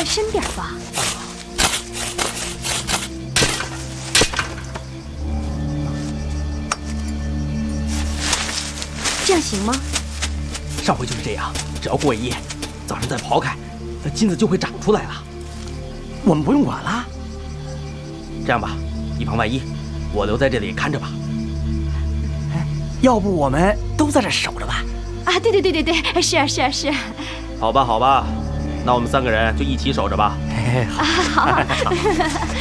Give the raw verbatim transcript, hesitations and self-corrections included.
深点吧。这样行吗？ 上回就是这样，只要过一夜，早上再刨开，那金子就会长出来了。我们不用管了。这样吧，以防万一，我留在这里看着吧。 哎，要不我们都在这守着吧？ 啊，对对对对对，是啊是啊是啊。 好吧好吧，那我们三个人就一起守着吧。 哎，好。 啊好。